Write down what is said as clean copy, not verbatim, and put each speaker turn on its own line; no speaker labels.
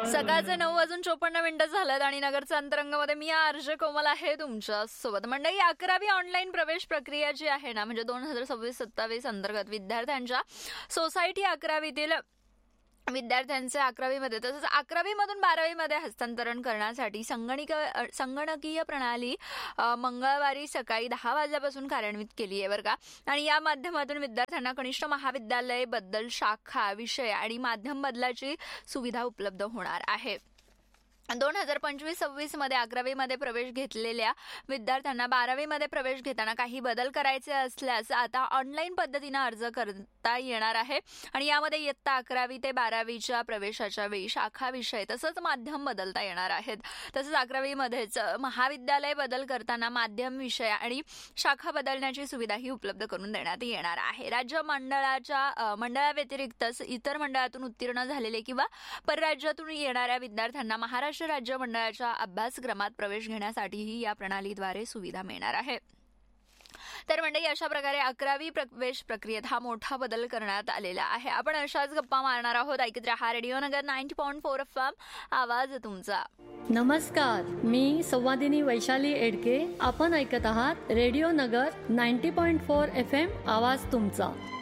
सकाळचे 9:54 झालेत आणि नगरच्या अंतरंगामध्ये मी आरजे कोमल आहे तुमच्या सोबत. मंडळी, 11वी ऑनलाईन प्रवेश प्रक्रिया जी आहे ना, म्हणजे 2026-27 अंतर्गत विद्यार्थ्यांच्या सोसायटी 11वीतील विद्यार्थ्यांचे 11वीमध्ये तसंच 11वीमधून 12वीमध्ये हस्तांतरण करण्यासाठी संगणकीय प्रणाली मंगळवारी सकाळी 10 वाजल्यापासून कार्यान्वित केली आहे बरं का. आणि या माध्यमातून विद्यार्थ्यांना कनिष्ठ महाविद्यालय बद्दल शाखा, विषय आणि माध्यम बदलाची सुविधा उपलब्ध होणार आहे. 2025-26 मध्ये 11वीमध्ये प्रवेश घेतलेल्या विद्यार्थ्यांना 12वीमध्ये प्रवेश घेताना काही बदल करायचे असल्यास आता ऑनलाईन पद्धतीने अर्ज करता येणार आहे. आणि यामध्ये इयत्ता 11वी ते 12वीच्या प्रवेशाच्या वेळी शाखा, विषय तसंच माध्यम बदलता येणार आहेत. तसंच 11वीमध्येच महाविद्यालय बदल करताना माध्यम, विषय आणि शाखा बदलण्याची सुविधाही उपलब्ध करून देण्यात येणार आहे. राज्य मंडळाव्यतिरिक्त इतर मंडळातून उत्तीर्ण झालेले किंवा परराज्यातून येणाऱ्या विद्यार्थ्यांना महाराष्ट्र राज्य मंडळाच्या अभ्यासक्रमात प्रवेश घेण्यासाठीही या प्रणालीद्वारे सुविधा मिळणार आहे. तर मंडळी, अशा प्रकारे 11वी प्रवेश प्रक्रियेत हा मोठा बदल करण्यात आलेला आहे. आपण अशाच गप्पा मारणार आहोत. ऐकत रहा रेडिओ नगर 90.4 FM, आवाज तुमचा.
नमस्कार, मी संवादिनी वैशाली एडके. आपण ऐकत आहात रेडिओ नगर 90.4 FM, आवाज तुमचा.